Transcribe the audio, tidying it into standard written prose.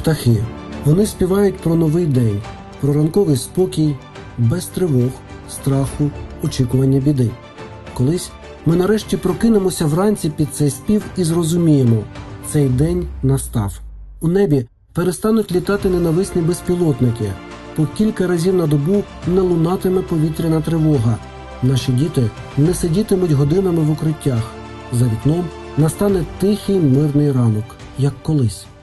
птахи. Вони співають про новий день, про ранковий спокій, без тривог, страху, очікування біди. Колись ми нарешті прокинемося вранці під цей спів і зрозуміємо – цей день настав. У небі перестануть літати ненависні безпілотники. По кілька разів на добу не лунатиме повітряна тривога. Наші діти не сидітимуть годинами в укриттях. За вікном настане тихий мирний ранок, як колись.